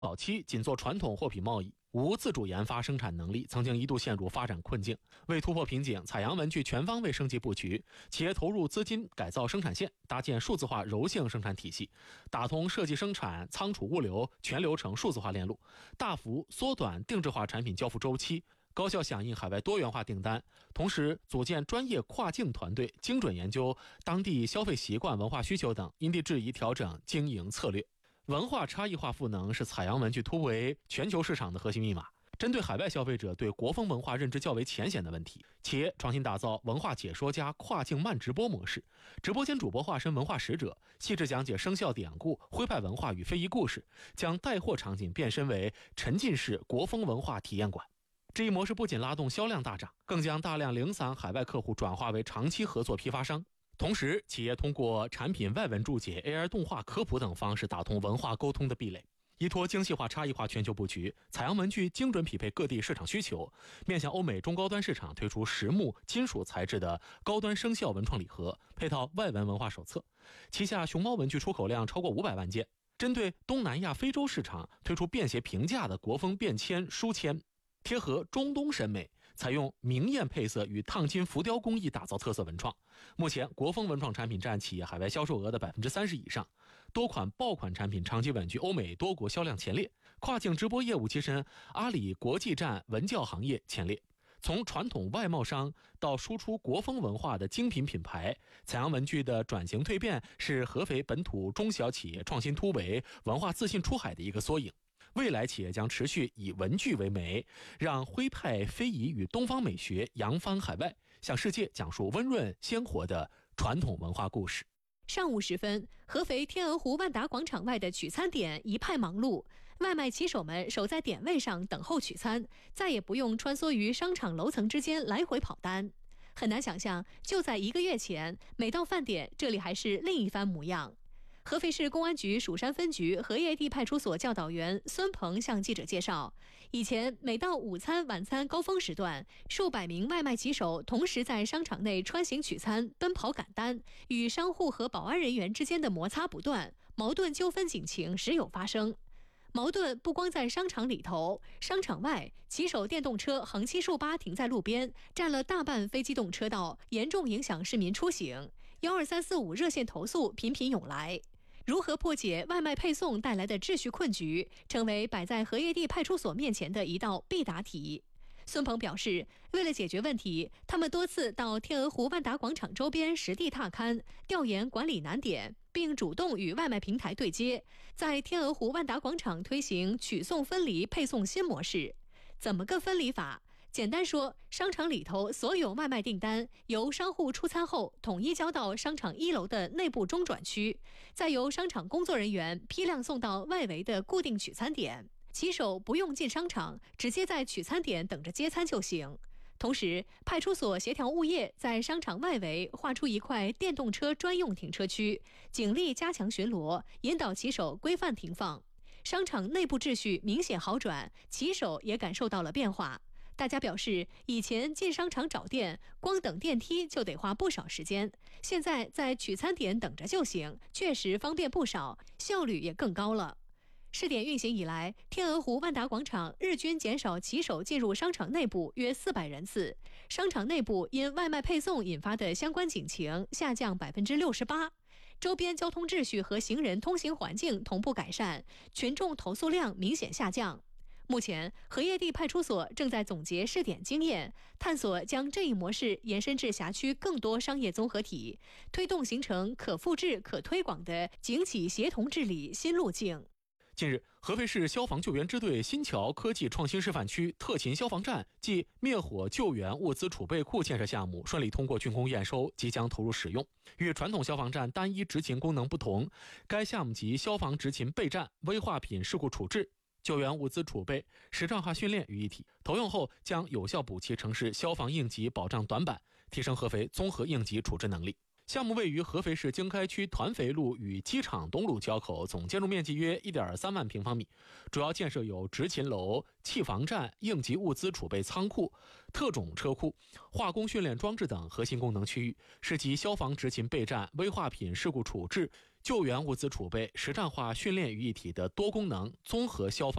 早期仅做传统货品贸易，无自主研发生产能力，曾经一度陷入发展困境。为突破瓶颈，采阳文具全方位升级布局，企业投入资金改造生产线，搭建数字化柔性生产体系，打通设计生产、仓储物流全流程数字化链路，大幅缩短定制化产品交付周期，高效响应海外多元化订单。同时组建专业跨境团队，精准研究当地消费习惯、文化需求等，因地制宜调整经营策略。文化差异化赋能是采阳文具突围全球市场的核心密码。针对海外消费者对国风文化认知较为浅显的问题，企业创新打造文化解说加跨境慢直播模式，直播间主播化身文化使者，细致讲解生肖典故、徽派文化与非遗故事，将带货场景变身为沉浸式国风文化体验馆。这一模式不仅拉动销量大涨，更将大量零散海外客户转化为长期合作批发商。同时，企业通过产品外文注解、AR 动画科普等方式打通文化沟通的壁垒，依托精细化差异化全球布局，采阳文具精准匹配各地市场需求，面向欧美中高端市场推出实木、金属材质的高端生肖文创礼盒，配套外文文化手册。旗下熊猫文具出口量超过500万件。针对东南亚、非洲市场推出便携平价的国风便签书签，贴合中东审美，采用明艳配色与烫金浮雕工艺打造特色文创。目前国风文创产品占企业海外销售额的30%以上，多款爆款产品长期稳居欧美多国销量前列。跨境直播业务跻身阿里国际站文教行业前列。从传统外贸商到输出国风文化的精品品牌，采阳文具的转型蜕变是合肥本土中小企业创新突围、文化自信出海的一个缩影。未来企业将持续以文具为媒，让徽派非遗与东方美学扬帆海外，向世界讲述温润鲜活的传统文化故事。 上午时分，合肥天鹅湖万达广场外的取餐点一派忙碌，外卖骑手们守在点位上等候取餐，再也不用穿梭于商场楼层之间来回跑单。很难想象，就在1个月前，每到饭点，这里还是另一番模样。合肥市公安局蜀山分局荷叶地派出所教导员孙鹏向记者介绍，以前每到午餐、晚餐高峰时段，数百名外卖骑手同时在商场内穿行取餐、奔跑赶单，与商户和保安人员之间的摩擦不断，矛盾纠纷警情时有发生。矛盾不光在商场里头，商场外，骑手电动车横七竖八停在路边，占了大半非机动车道，严重影响市民出行。12345热线投诉频频涌来。如何破解外卖配送带来的秩序困局，成为摆在荷叶地派出所面前的一道必答题。孙鹏表示，为了解决问题，他们多次到天鹅湖万达广场周边实地踏勘，调研管理难点，并主动与外卖平台对接，在天鹅湖万达广场推行取送分离配送新模式。怎么个分离法？简单说，商场里头所有外卖订单由商户出餐后统一交到商场1楼的内部中转区，再由商场工作人员批量送到外围的固定取餐点，骑手不用进商场，直接在取餐点等着接餐就行。同时，派出所协调物业在商场外围划出一块电动车专用停车区，警力加强巡逻，引导骑手规范停放。商场内部秩序明显好转，骑手也感受到了变化。大家表示，以前进商场找店，光等电梯就得花不少时间，现在在取餐点等着就行，确实方便不少，效率也更高了。试点运行以来，天鹅湖万达广场日均减少骑手进入商场内部约400人次，商场内部因外卖配送引发的相关警情下降68%，周边交通秩序和行人通行环境同步改善，群众投诉量明显下降。目前，荷叶地派出所正在总结试点经验，探索将这一模式延伸至辖区更多商业综合体，推动形成可复制、可推广的警企协同治理新路径。 近日，合肥市消防救援支队新桥科技创新示范区特勤消防站暨灭火救援物资储备库建设项目顺利通过竣工验收，即将投入使用。与传统消防站单一执勤功能不同，该项目集消防执勤备战、危化品事故处置、救援物资储备、实战化训练于一体，投用后将有效补齐城市消防应急保障短板，提升合肥综合应急处置能力。项目位于合肥市经开区团肥路与机场东路交口，总建筑面积约 1.3万平方米，主要建设有执勤楼、气防站、应急物资储备仓库、特种车库、化工训练装置等核心功能区域，是集消防执勤备战、危化品事故处置、 救援物资储备、实战化训练于一体的多功能综合消防